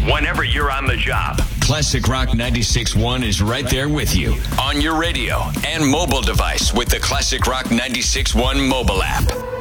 whenever you're on the job. Classic Rock 96.1 is right there with you on your radio and mobile device with the Classic Rock 96.1 mobile app.